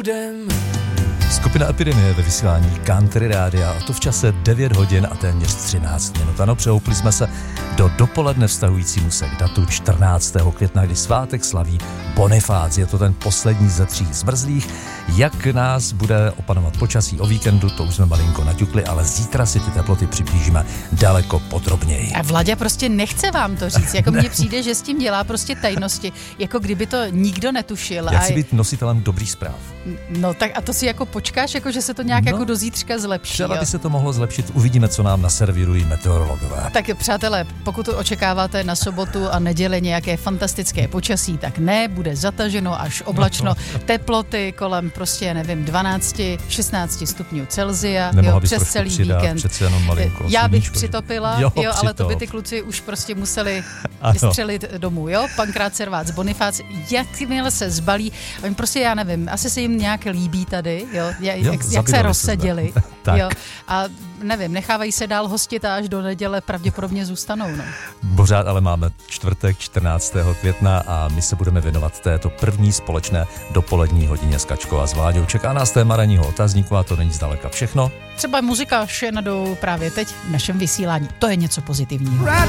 Skupina Epidemie ve vysílání Country Rádia, a to v čase 9 hodin a téměř 13 minut. Ano, přehoupli jsme se do dopoledne vztahujícímu se k datu 14. května, kdy svátek slaví Bonifác. Je to ten poslední ze 3 zmrzlých. Jak nás bude opanovat počasí o víkendu, to už jsme malinko naťukli, ale zítra si ty teploty přiblížíme daleko podrobněji. A Vlaďa prostě nechce vám to říct, jako mně přijde, že s tím dělá prostě tajnosti, jako kdyby to nikdo netušil. Já chci být nositelem dobrých zpráv. No tak a to si jako počkáš, jako že se to nějak jako do zítřka zlepší. Třeba by se to mohlo zlepšit, uvidíme, co nám naservírují meteorologové. Tak přátelé, pokud očekáváte na sobotu a neděli nějaké fantastické počasí, tak ne, bude zataženo až oblačno, teploty kolem prostě, nevím, 12, 16 stupňů Celsia, jo, přes celý víkend. Já bych přitopila, jo, ale to by ty kluci už prostě museli vystřelit domů, jo. Pankrát Servác, Bonifác, jakmile se zbalí, oni prostě, já nevím, asi se jim nějak líbí tady, jo, jak se rozseděli, jo, a nevím, nechávají se dál hostit a až do neděle pravděpodobně zůstanou, no. Pořád ale máme čtvrtek 14. května a my se budeme věnovat této první společné dopolední hodině s Kačkou a s Vláďou. Čeká nás téma ranního otazníku a to není zdaleka všechno. Třeba muzika Shenandoah právě teď v našem vysílání. To je něco pozitivního.